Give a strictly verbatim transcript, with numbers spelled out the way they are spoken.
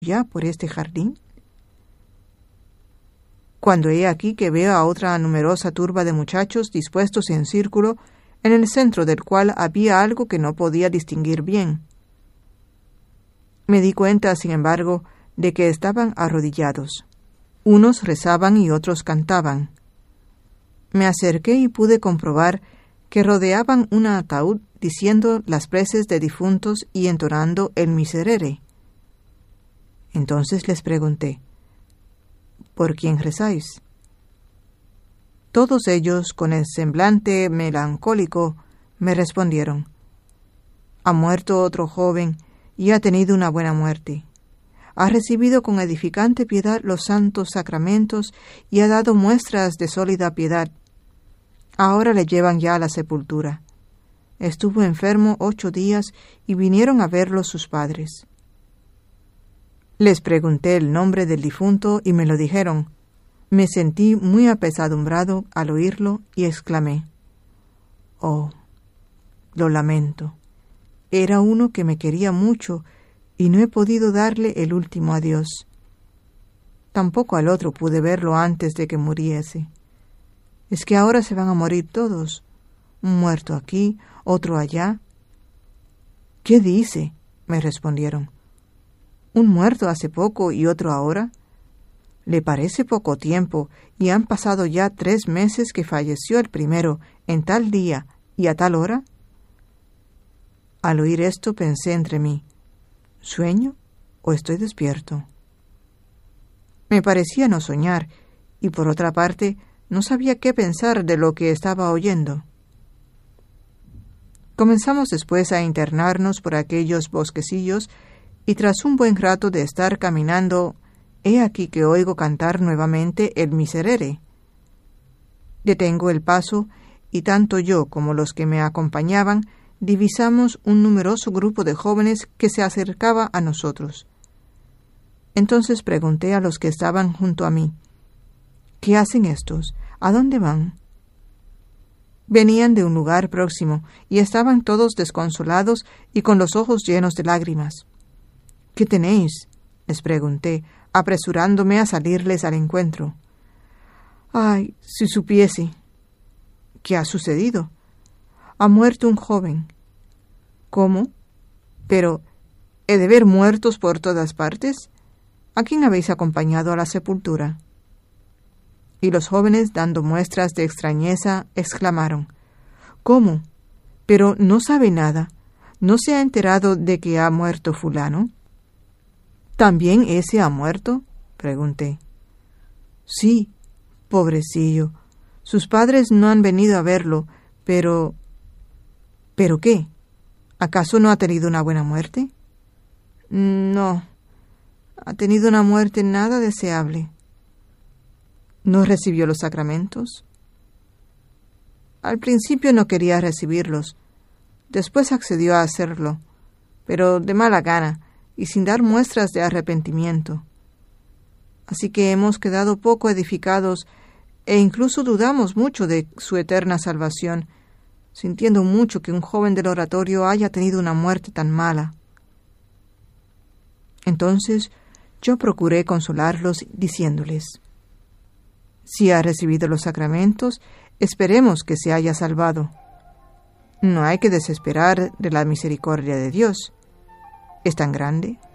ya por este jardín? Cuando he aquí que veo a otra numerosa turba de muchachos dispuestos en círculo, en el centro del cual había algo que no podía distinguir bien. Me di cuenta, sin embargo, de que estaban arrodillados. Unos rezaban y otros cantaban. Me acerqué y pude comprobar que rodeaban un ataúd diciendo las preces de difuntos y entonando el miserere. Entonces les pregunté, ¿por quién rezáis? Todos ellos, con el semblante melancólico, me respondieron, ha muerto otro joven y ha tenido una buena muerte. Ha recibido con edificante piedad los santos sacramentos y ha dado muestras de sólida piedad. Ahora le llevan ya a la sepultura. Estuvo enfermo ocho días y vinieron a verlo sus padres. Les pregunté el nombre del difunto y me lo dijeron. Me sentí muy apesadumbrado al oírlo y exclamé, «Oh, lo lamento. Era uno que me quería mucho y no he podido darle el último adiós. Tampoco al otro pude verlo antes de que muriese. Es que ahora se van a morir todos, un muerto aquí, otro allá». «¿Qué dice?», me respondieron. «¿Un muerto hace poco y otro ahora? ¿Le parece poco tiempo y han pasado ya tres meses que falleció el primero en tal día y a tal hora?» Al oír esto pensé entre mí, ¿sueño o estoy despierto? Me parecía no soñar y por otra parte no sabía qué pensar de lo que estaba oyendo. Comenzamos después a internarnos por aquellos bosquecillos y tras un buen rato de estar caminando, he aquí que oigo cantar nuevamente el miserere. Detengo el paso y tanto yo como los que me acompañaban divisamos un numeroso grupo de jóvenes que se acercaba a nosotros. Entonces pregunté a los que estaban junto a mí, ¿qué hacen estos? ¿A dónde van? Venían de un lugar próximo y estaban todos desconsolados y con los ojos llenos de lágrimas. ¿Qué tenéis?, les pregunté, apresurándome a salirles al encuentro. «Ay, si supiese». «¿Qué ha sucedido?» «Ha muerto un joven». «¿Cómo? Pero, ¿he de ver muertos por todas partes? ¿A quién habéis acompañado a la sepultura?» Y los jóvenes, dando muestras de extrañeza, exclamaron, «¿Cómo? Pero no sabe nada. ¿No se ha enterado de que ha muerto fulano?» «¿También ese ha muerto?», pregunté. «Sí, pobrecillo. Sus padres no han venido a verlo, pero...» «¿Pero qué? ¿Acaso no ha tenido una buena muerte?» «No, ha tenido una muerte nada deseable». ¿No recibió los sacramentos?» «Al principio no quería recibirlos. Después accedió a hacerlo, pero de mala gana y sin dar muestras de arrepentimiento. Así que hemos quedado poco edificados e incluso dudamos mucho de su eterna salvación, sintiendo mucho que un joven del oratorio haya tenido una muerte tan mala». Entonces yo procuré consolarlos diciéndoles, «Si ha recibido los sacramentos, esperemos que se haya salvado. No hay que desesperar de la misericordia de Dios. Es tan grande